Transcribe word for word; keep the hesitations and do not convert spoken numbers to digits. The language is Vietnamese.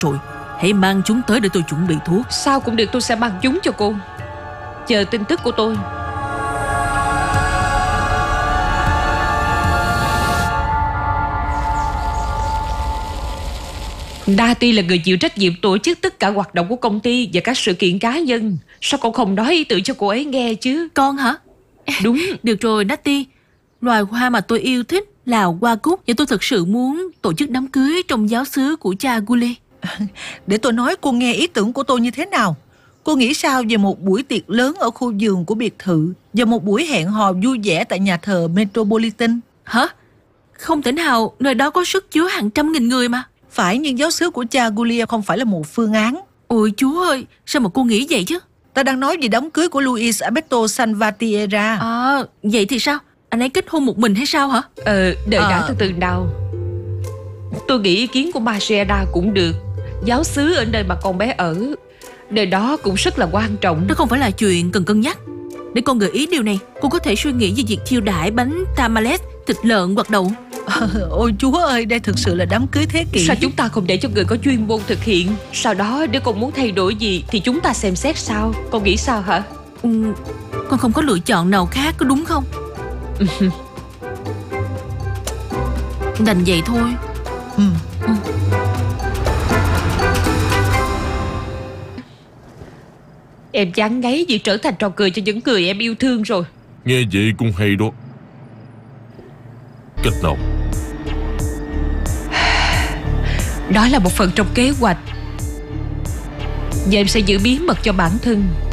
rồi. Hãy mang chúng tới để tôi chuẩn bị thuốc. Sao cũng được, tôi sẽ mang chúng cho cô. Chờ tin tức của tôi. Dati là người chịu trách nhiệm tổ chức tất cả hoạt động của công ty và các sự kiện cá nhân. Sao con không nói ý tưởng cho cô ấy nghe chứ? Con hả? Đúng. Được rồi Dati, loài hoa mà tôi yêu thích là hoa cúc, và tôi thực sự muốn tổ chức đám cưới trong giáo xứ của cha Gule. Để tôi nói cô nghe ý tưởng của tôi như thế nào. Cô nghĩ sao về một buổi tiệc lớn ở khu vườn của biệt thự và một buổi hẹn hò vui vẻ tại nhà thờ Metropolitan? Hả? Không thể nào, nơi đó có sức chứa hàng trăm nghìn người mà. Phải, nhưng giáo xứ của cha Gulia không phải là một phương án. Ôi Chúa ơi, sao mà cô nghĩ vậy chứ? Ta đang nói về đám cưới của Luis Alberto Salvatierra. À, vậy thì sao? Anh ấy kết hôn một mình hay sao hả? Ờ, đợi À. đã, từ từ nào. Tôi nghĩ ý kiến của Marcela cũng được. Giáo xứ ở nơi mà con bé ở, nơi đó cũng rất là quan trọng. Nó không phải là chuyện cần cân nhắc. Để con gợi ý điều này, cô có thể suy nghĩ về việc chiêu đãi bánh tamales, thịt lợn hoặc đậu. Ôi Chúa ơi, đây thực sự là đám cưới thế kỷ. Sao chúng ta không để cho người có chuyên môn thực hiện? Sau đó nếu con muốn thay đổi gì thì chúng ta xem xét sau. Con nghĩ sao hả? Ừ, con không có lựa chọn nào khác, có đúng không? Đành vậy thôi. Ừ. Ừ. Em chán ngấy vì trở thành trò cười cho những người em yêu thương rồi. Nghe vậy cũng hay đó. Cách nào? Đó là một phần trong kế hoạch. Và em sẽ giữ bí mật cho bản thân.